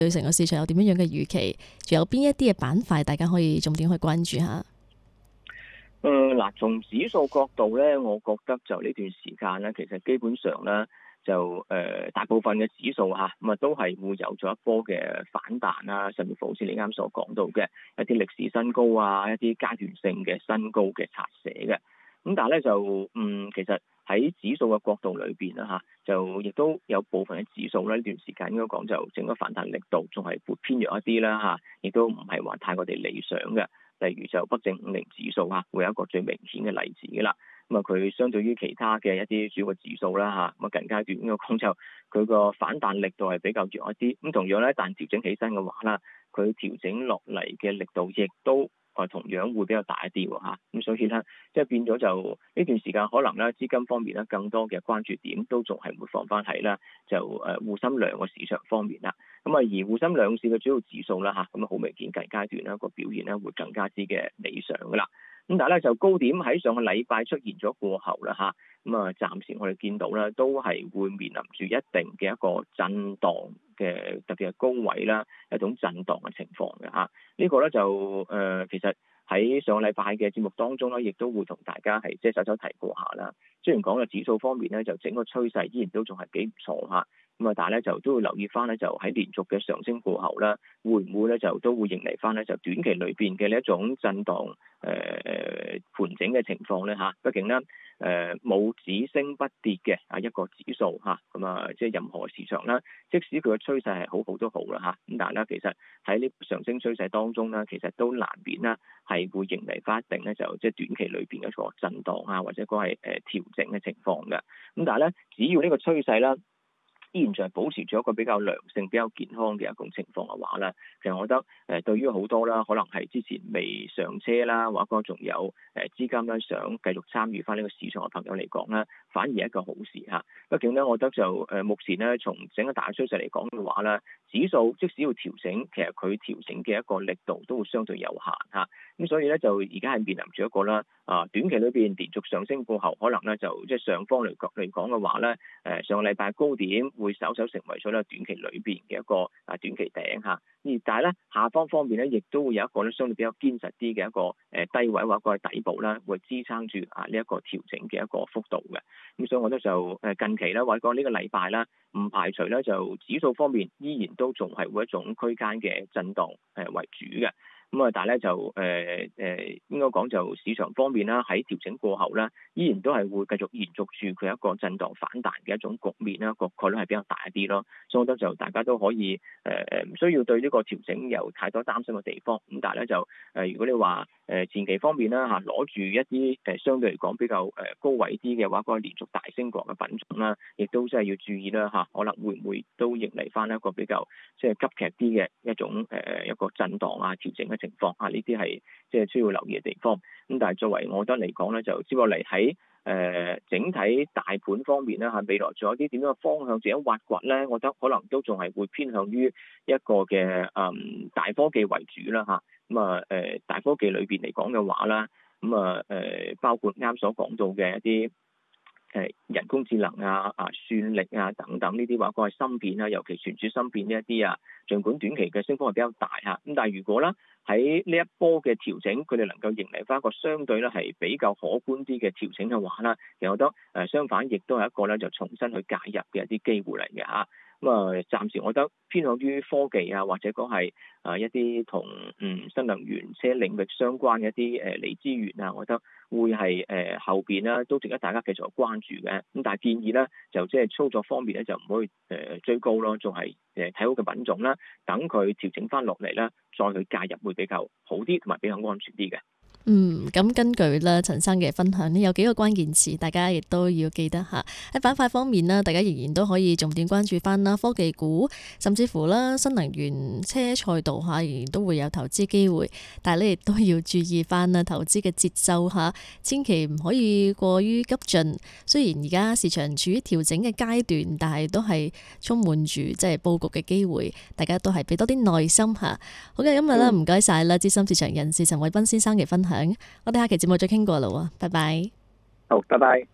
對成個市場有點樣嘅預期？仲有邊一啲嘅板塊大家可以重點去關注下？ 嗱，從指數角度咧，我覺得就呢段時間咧，其實基本上咧就大部分嘅指數嚇咁都係會有咗一波嘅反彈啦，甚至乎好似你啱所講到嘅一啲歷史新高啊，一啲階段性嘅新高嘅拆寫嘅。咁但係咧就其實喺指數嘅角度裏邊啦就亦都有部分嘅指數咧呢段時間應該講就整個反彈力度仲係偏弱一啲啦亦都唔係話太過地理想嘅。例如就北證50指數會有一個最明顯嘅例子嘅啦。咁佢相對於其他嘅一啲主要嘅指數啦咁近階段應該講就佢個反彈力度係比較弱一啲。咁同樣咧，但調整起身嘅話啦，佢調整落嚟嘅力度亦都同樣會比較大一啲喎。咁所以咧，即係變咗就呢段時間可能咧資金方面咧更多嘅關注點都仲係會放翻喺啦就滬深兩個市場方面啦。咁而滬深兩市嘅主要指數啦咁好明顯近階段咧個表現咧會更加之嘅理想噶啦。咁但係咧就高點喺上個禮拜出現咗過後啦咁暫時我哋見到咧都係會面臨住一定嘅一個震盪嘅，特別係高位啦一種震盪嘅情況嘅呢個咧就其實喺上個禮拜嘅節目當中咧，亦都會同大家係即係稍稍提過下啦。雖然講嘅指數方面咧，就整個趨勢依然都仲係幾唔錯咁但係咧就都會留意翻咧，就喺連續嘅上升過後啦，會唔會咧就都會迎嚟翻咧就短期裏邊嘅呢一種震盪盤整嘅情況咧畢竟咧冇只升不跌嘅一個指數咁即係任何市場啦，即使佢嘅趨勢係好好都好啦咁但係咧其實喺呢上升趨勢當中咧，其實都難免啦係會迎嚟翻一定咧就即係短期裏邊嘅一個震盪或者嗰係調整嘅情況嘅。咁但係咧，只要呢個趨勢啦依然就係保持住一個比較良性、比較健康嘅一種情況嘅話咧，其實我覺得對於好多啦，可能係之前未上車啦，或者仲有資金咧想繼續參與翻呢個市場嘅朋友嚟講咧，反而係一個好事畢竟咧，我覺得就目前咧，從整個大趨勢嚟講嘅話咧，指數即使要調整，其實佢調整嘅一個力度都會相對有限咁所以咧就而家係面臨住一個啦短期裏邊連續上升過後，可能咧就即係上方嚟講嘅話咧上個禮拜高點會稍稍成為咗咧短期裏邊嘅一個短期頂而但係咧下方方面咧，亦都會有一個咧相對比較堅實啲嘅一個低位或者個底部啦，會支撐住呢一個調整嘅一個幅度嘅。咁所以我覺得就近期咧或者講呢個禮拜啦，唔排除咧就指數方面依然都仲係會一種區間嘅震盪為主嘅。但係咧就應該講就市場方面啦，喺調整過後咧，依然都係會繼續延續住佢一個震盪反彈嘅一種局面啦，個概率係比較大一啲咯。所以我覺得就大家都可以唔需要對呢個調整有太多擔心嘅地方。咁但係咧就如果你話前期方面啦攞住一啲相對嚟講比較高位啲嘅話，嗰個連續大升過嘅品種啦，亦都真係要注意啦可能會唔會都迎嚟翻一個比較即係急劇啲嘅一種一個震盪調整嘅情況呢啲係即係需要留意嘅地方。咁但係作為我覺得嚟講咧，就接落嚟喺整體大盤方面咧未來仲有啲點樣嘅方向值得挖掘咧？我覺得可能都仲係會偏向於一個嘅大科技為主啦大科技裏邊嚟講嘅話啦，包括啱所講到嘅一啲人工智能算力等等呢啲話個係芯片尤其存儲芯片呢一啲儘管短期嘅升幅係比較大咁但係如果咧喺呢一波嘅調整，佢哋能夠迎嚟翻一個相對咧係比較可觀啲嘅調整嘅話咧，其實我覺得相反亦都係一個咧就重新去介入嘅一啲機會嚟嘅暫時我覺得偏向於科技或者講係一啲同新能源車領域相關嘅一啲鋰資源我覺得會係後邊啦都值得大家繼續關注嘅。咁但係建議咧就即係操作方面咧就唔可以追高咯，仲係睇好嘅品種啦，等佢調整翻落嚟啦，再去介入會比較好啲，同埋比較安全啲嘅。 咁根據咧陳生嘅分享呢，有幾個關鍵詞，大家亦都要記得吓。喺板塊方面呢，大家仍然都可以重點關注翻啦，科技股，甚至乎啦新能源車賽道仍然都會有投資機會。但係咧亦都要注意翻啦，投資嘅節奏千祈唔可以過於急進。雖然而家市場處於調整嘅階段，但係都係充滿住即係佈局嘅機會，大家都係俾多啲耐心吓。好嘅，今日咧唔該晒啦，資深市場人士陳偉斌先生嘅分享。我哋下期節目再傾過啦，拜拜。 好，拜拜。